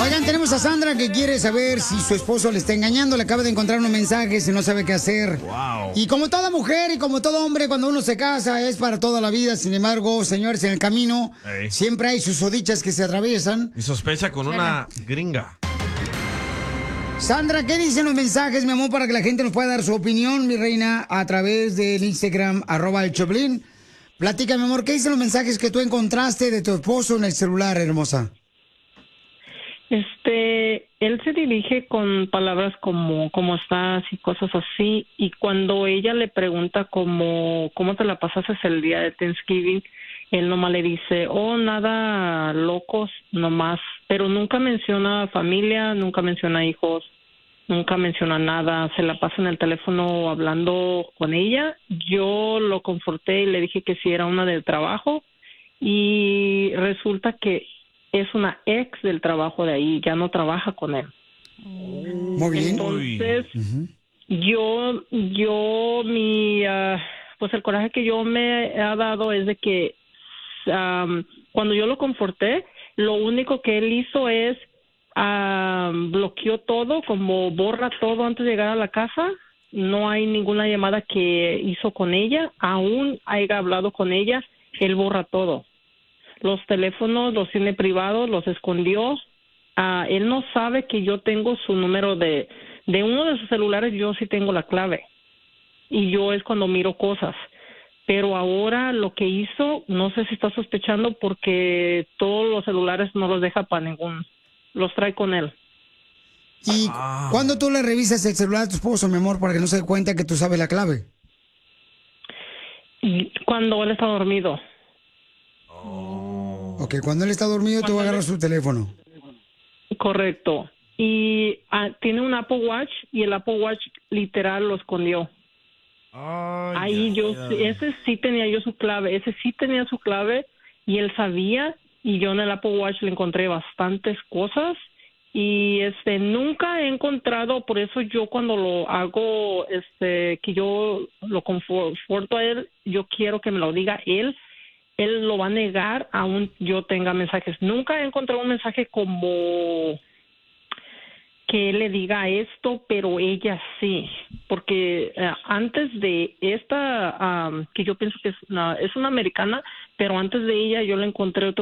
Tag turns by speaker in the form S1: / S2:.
S1: Oigan, tenemos a Sandra que quiere saber si su esposo le está engañando. Le acaba de encontrar unos mensajes y no sabe qué hacer.
S2: Wow.
S1: Y como toda mujer y como todo hombre, cuando uno se casa es para toda la vida. Sin embargo, señores, en el camino siempre hay susodichas que se atraviesan.
S2: Y sospecha con una gringa.
S1: Sandra, ¿qué dicen los mensajes, mi amor, para que la gente nos pueda dar su opinión, mi reina, a través del Instagram, @elchoplin? Platica, mi amor, ¿qué dicen los mensajes que tú encontraste de tu esposo en el celular, hermosa?
S3: Él se dirige con palabras como ¿cómo estás? Y cosas así, y cuando ella le pregunta cómo te la pasaste el día de Thanksgiving, él nomás le dice, oh, nada locos, nomás, pero nunca menciona familia, nunca menciona hijos, nunca menciona nada, se la pasa en el teléfono hablando con ella. Yo lo conforté y le dije que sí era una del trabajo, y resulta que es una ex del trabajo de ahí, ya no trabaja con él.
S1: Muy bien.
S3: Entonces, pues el coraje que yo me ha dado es de que cuando yo lo conforté, lo único que él hizo es bloqueó todo, como borra todo antes de llegar a la casa. No hay ninguna llamada que hizo con ella, aún haya hablado con ella, él borra todo. Los teléfonos los tiene privados, los escondió. Él no sabe que yo tengo su número de uno de sus celulares, yo sí tengo la clave. Y yo es cuando miro cosas. Pero ahora lo que hizo, no sé si está sospechando porque todos los celulares no los deja para ningún, los trae con él.
S1: ¿Y cuándo tú le revisas el celular a tu esposo, mi amor, para que no se dé cuenta que tú sabes la clave?
S3: Cuando él está dormido.
S1: Ok, cuando él está dormido, tú agarras su teléfono.
S3: Correcto. Y tiene un Apple Watch y el Apple Watch literal lo escondió. Ese sí tenía yo su clave, y él sabía, y yo en el Apple Watch le encontré bastantes cosas y nunca he encontrado, por eso yo cuando lo hago, que yo lo conforto a él, yo quiero que me lo diga él lo va a negar aún yo tenga mensajes. Nunca he encontrado un mensaje como que él le diga esto, pero ella sí, porque antes de esta, que yo pienso que es una americana, pero antes de ella yo le encontré otro